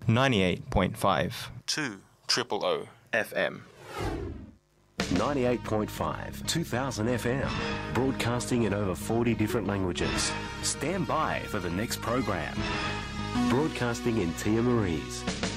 98.5 2 Triple O FM. 98.5 2000 FM, broadcasting in over 40 different languages. Stand by for the next program. Broadcasting in Tia Marie's.